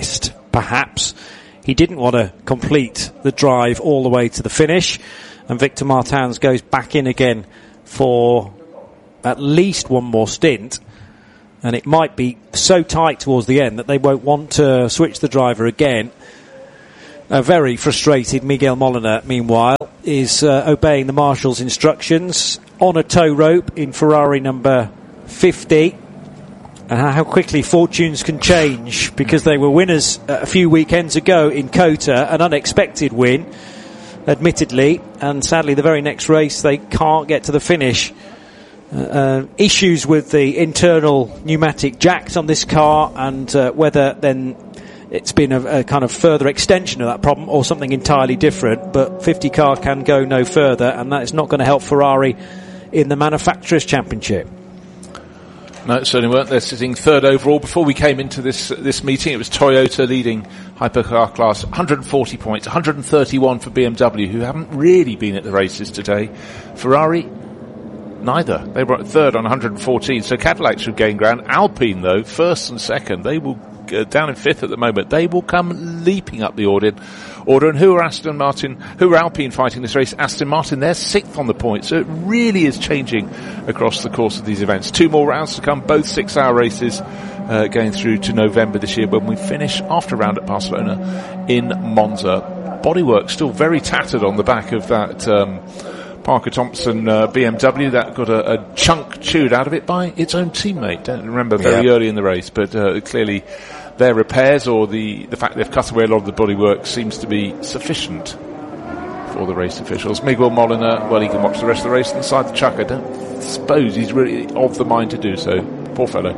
perhaps he didn't want to complete the drive all the way to the finish, and Victor Martins goes back in again for at least one more stint, and it might be so tight towards the end that they won't want to switch the driver again. A very frustrated Miguel Molina, meanwhile, is uh, obeying the marshal's instructions on a tow rope in Ferrari number fifty. And how quickly fortunes can change, because they were winners a few weekends ago in COTA, an unexpected win, admittedly, and sadly the very next race they can't get to the finish. Uh, uh, issues with the internal pneumatic jacks on this car, and uh, whether then it's been a, a kind of further extension of that problem or something entirely different, but fifty car can go no further, and that is not going to help Ferrari in the Manufacturers' Championship. No, it certainly weren't. They're sitting third overall. Before we came into this this meeting, it was Toyota leading hypercar class, one hundred forty points, one hundred thirty-one for B M W, who haven't really been at the races today. Ferrari, neither. They were at third on one hundred fourteen, so Cadillac should gain ground. Alpine, though, first and second, they will uh, down in fifth at the moment. They will come leaping up the order. Order, and who are Aston Martin, who are Alpine fighting this race? Aston Martin, they're sixth on the points, so it really is changing across the course of these events. Two more rounds to come, both six-hour races, uh, going through to November this year, when we finish after a round at Barcelona in Monza. Bodywork still very tattered on the back of that um, Parker Thompson uh, B M W that got a, a chunk chewed out of it by its own teammate. Don't remember very yeah. early in the race, but uh, clearly their repairs, or the, the fact they've cut away a lot of the bodywork, seems to be sufficient for the race officials. Miguel Molina, well, he can watch the rest of the race inside the chuck. I don't suppose he's really of the mind to do so. Poor fellow.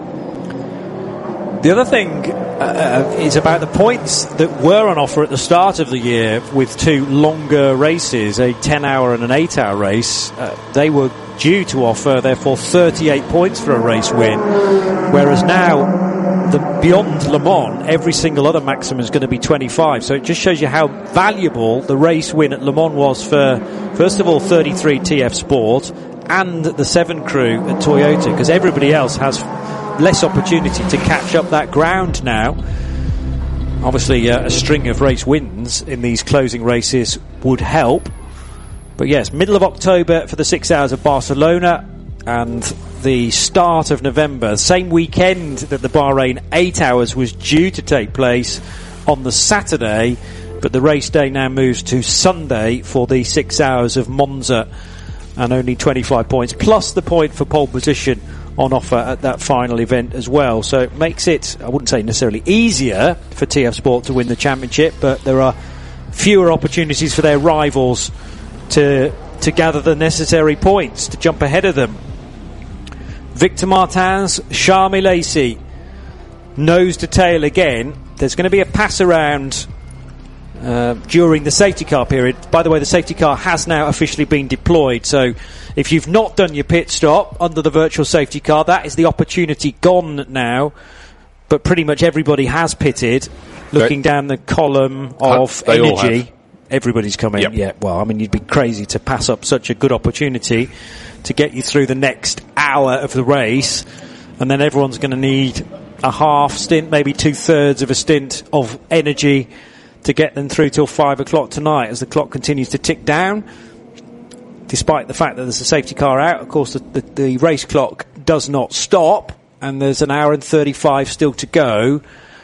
The other thing uh, is about the points that were on offer at the start of the year with two longer races, a ten-hour and an eight-hour race. Uh, they were due to offer, therefore, thirty-eight points for a race win, whereas now, the, beyond Le Mans, every single other maximum is going to be twenty-five. So it just shows you how valuable the race win at Le Mans was for, first of all, thirty-three T F Sport and the seven crew at Toyota, because everybody else has less opportunity to catch up that ground now. Obviously, uh, a string of race wins in these closing races would help. But yes, middle of October for the six hours of Barcelona, and the start of November, same weekend that the Bahrain eight hours was due to take place on the Saturday, but the race day now moves to Sunday for the six hours of Monza, and only twenty-five points plus the point for pole position on offer at that final event as well. So it makes it, I wouldn't say necessarily easier for T F Sport to win the championship, but there are fewer opportunities for their rivals to to gather the necessary points to jump ahead of them. Victor Martins, Charles Lacey, nose to tail again. There's going to be a pass around uh, during the safety car period. By the way, the safety car has now officially been deployed, so if you've not done your pit stop under the virtual safety car, that is the opportunity gone now. But pretty much everybody has pitted. Looking they, down the column of they energy, everybody's coming. Yep. Yeah, well, I mean, you'd be crazy to pass up such a good opportunity to get you through the next hour of the race, and then everyone's going to need a half stint, maybe two-thirds of a stint of energy to get them through till five o'clock tonight as the clock continues to tick down. Despite the fact that there's a safety car out, of course, the, the, the race clock does not stop, and there's an hour and thirty-five still to go.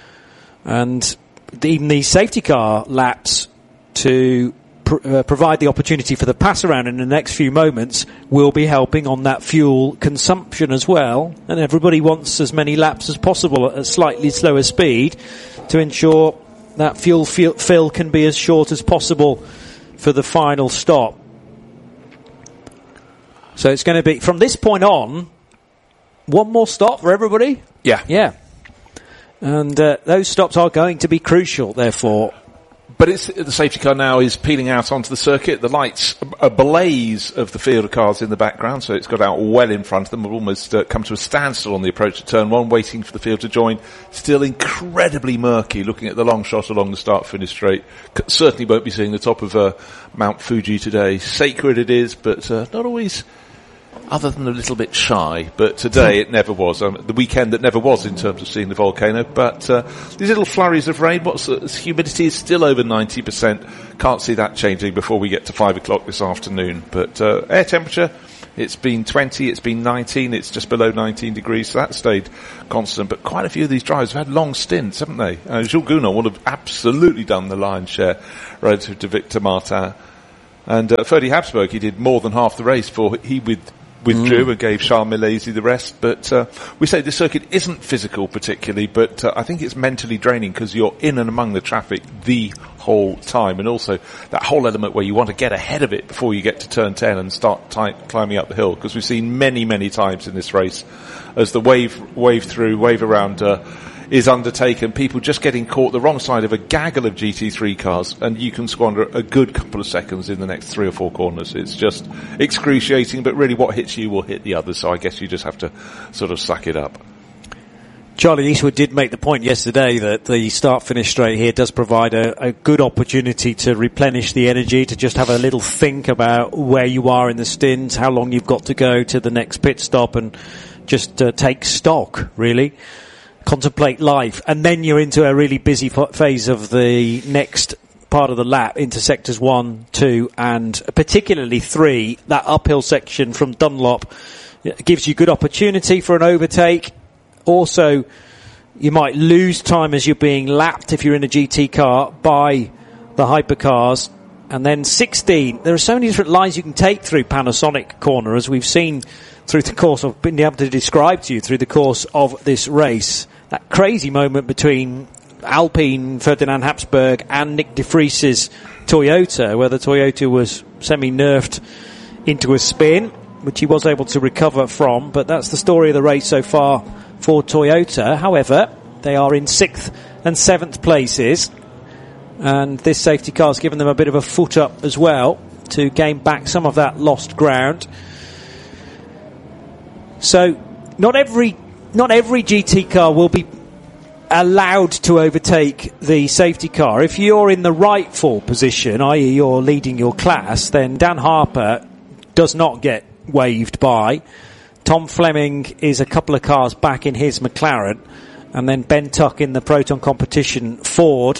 And even these safety car laps to pr- uh, provide the opportunity for the pass around in the next few moments will be helping on that fuel consumption as well. And everybody wants as many laps as possible at a slightly slower speed to ensure that fuel fill, fill can be as short as possible for the final stop. So it's going to be, from this point on, one more stop for everybody? Yeah. Yeah. And uh, those stops are going to be crucial, therefore. But it's, the safety car now is peeling out onto the circuit. The lights, a blaze of the field of cars in the background, so it's got out well in front of them. We've almost uh, come to a standstill on the approach to turn one, waiting for the field to join. Still incredibly murky, looking at the long shot along the start-finish straight. C- certainly won't be seeing the top of uh, Mount Fuji today. Sacred it is, but uh, not always other than a little bit shy, but today it never was. Um, the weekend that never was in terms of seeing the volcano. But uh, these little flurries of rain, what's uh, humidity is still over ninety percent. Can't see that changing before we get to five o'clock this afternoon. But uh, air temperature, it's been twenty, it's been nineteen, it's just below nineteen degrees, so that stayed constant. But quite a few of these drivers have had long stints, haven't they? Uh, Jules Gounon would have absolutely done the lion's share relative to Victor Martin. And uh, Ferdy Habsburg, he did more than half the race before he with, withdrew mm. and gave Charles Milesi the rest. But uh, we say the circuit isn't physical particularly, but uh, I think it's mentally draining because you're in and among the traffic the whole time. And also that whole element where you want to get ahead of it before you get to turn ten and start t- climbing up the hill. Because we've seen many, many times in this race as the wave, wave through, wave around uh, is undertaken, people just getting caught the wrong side of a gaggle of G T three cars, and you can squander a good couple of seconds in the next three or four corners. It's just excruciating, but really what hits you will hit the others, so I guess you just have to sort of suck it up. Charlie Eastwood did make the point yesterday that the start-finish straight here does provide a, a good opportunity to replenish the energy, to just have a little think about where you are in the stint, how long you've got to go to the next pit stop, and just uh, take stock, really. Contemplate life, and then you're into a really busy phase of the next part of the lap into sectors one, two, and particularly three. That uphill section from Dunlop gives you good opportunity for an overtake. Also, you might lose time as you're being lapped if you're in a G T car by the hypercars. And then sixteen, there are so many different lines you can take through Panasonic Corner, as we've seen through the course of, been able to describe to you through the course of this race. That crazy moment between Alpine, Ferdinand Habsburg, and Nick de Vries's Toyota, where the Toyota was semi-nerfed into a spin, which he was able to recover from. But that's the story of the race so far for Toyota. However, they are in sixth and seventh places, and this safety car has given them a bit of a foot up as well to gain back some of that lost ground. So, not every Not every G T car will be allowed to overtake the safety car. If you're in the rightful position, that is you're leading your class, then Dan Harper does not get waved by. Tom Fleming is a couple of cars back in his McLaren, and then Ben Tuck in the Proton competition Ford.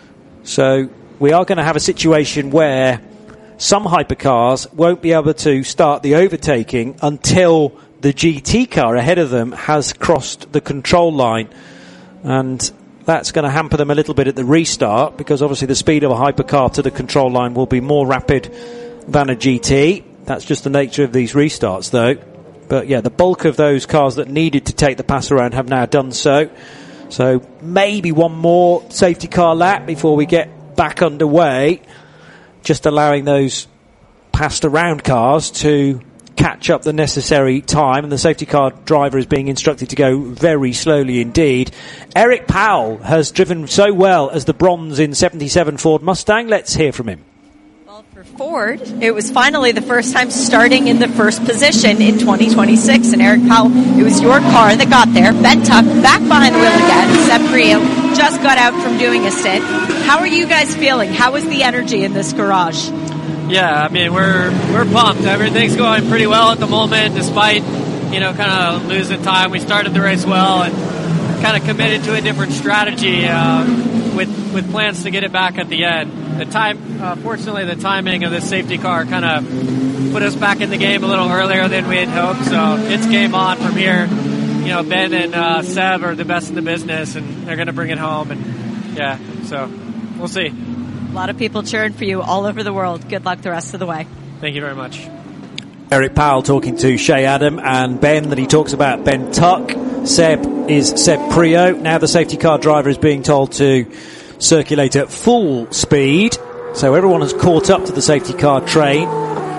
So we are going to have a situation where some hypercars won't be able to start the overtaking until the G T car ahead of them has crossed the control line, and that's going to hamper them a little bit at the restart, because obviously the speed of a hypercar to the control line will be more rapid than a G T. That's just the nature of these restarts, though. But yeah, the bulk of those cars that needed to take the pass around have now done so. So maybe one more safety car lap before we get back underway, just allowing those passed around cars to catch up the necessary time, and the safety car driver is being instructed to go very slowly indeed. Eric Powell has driven so well as the bronze in seventy-seven Ford Mustang. Let's hear from him. Well, for Ford, it was finally the first time starting in the first position in twenty twenty-six, and Eric Powell, it was your car that got there. Ben Tuck back behind the wheel again. Seb Brio just got out from doing a stint. How are you guys feeling? How is the energy in this garage? Yeah, I mean, we're we're pumped. Everything's going pretty well at the moment, despite, you know, kind of losing time. We started the race well and kind of committed to a different strategy uh, with with plans to get it back at the end. The time, uh, fortunately, the timing of this safety car kind of put us back in the game a little earlier than we had hoped. So it's game on from here. You know, Ben and uh, Seb are the best in the business, and they're going to bring it home. And yeah, so we'll see. A lot of people cheering for you all over the world. Good luck the rest of the way. Thank you very much. Eric Powell talking to Shea Adam, and Ben, that he talks about Ben Tuck. Seb is Seb Prio. Now the safety car driver is being told to circulate at full speed. So everyone has caught up to the safety car train,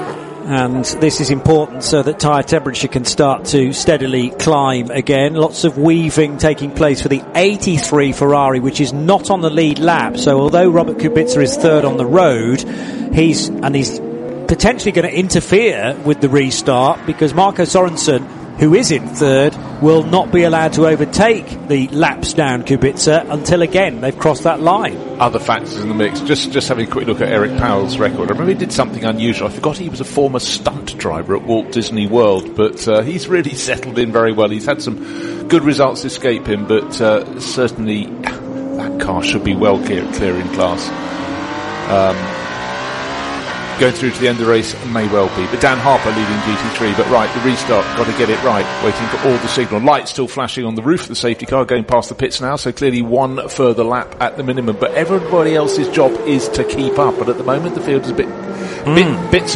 and this is important so that tyre temperature can start to steadily climb again. Lots of weaving taking place for the eighty-three Ferrari, which is not on the lead lap. So although Robert Kubica is third on the road, he's and he's potentially going to interfere with the restart, because Marco Sorensen, who is in third, will not be allowed to overtake the laps down Kubica until again they've crossed that line. Other factors in the mix. Just just having a quick look at Eric Powell's record. I remember he did something unusual. I forgot he was a former stunt driver at Walt Disney World, but uh, he's really settled in very well. He's had some good results escape him, but uh, certainly that car should be well clear, clear in class. Um, Going through to the end of the race may well be. But Dan Harper leading G T three. But right, the restart, got to get it right. Waiting for all the signal. Lights still flashing on the roof of the safety car, going past the pits now. So clearly one further lap at the minimum. But everybody else's job is to keep up. But at the moment the field is a bit, mm. bit bits